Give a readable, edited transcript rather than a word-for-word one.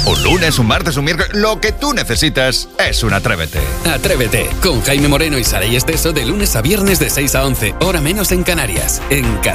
Un lunes, un martes, un miércoles, lo que tú necesitas es un Atrévete. Atrévete, con Jaime Moreno y Saray Esteso de lunes a viernes de 6 a 11, hora menos en Canarias, en